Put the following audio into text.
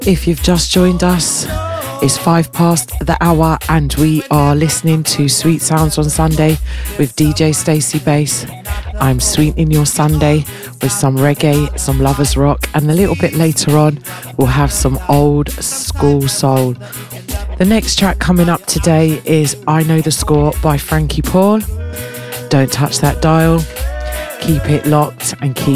If you've just joined us, it's 5 past the hour and we are listening to Sweet Sounds on Sunday with DJ Stacey Bass. I'm sweetening your Sunday with some reggae, some lovers rock, and a little bit later on we'll have some old school soul. The next track coming up today is I Know the Score by Frankie Paul. Don't touch that dial. Keep it locked and keep